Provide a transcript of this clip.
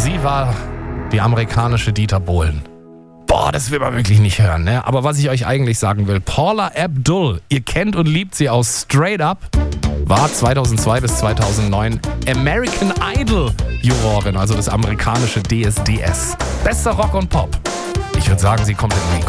Sie war die amerikanische Dieter Bohlen. Boah, das will man wirklich nicht hören, ne? Aber was ich euch eigentlich sagen will, Paula Abdul, ihr kennt und liebt sie aus Straight Up, war 2002 bis 2009 American Idol Jurorin, also das amerikanische DSDS. Bester Rock und Pop. Ich würde sagen, sie kommt in die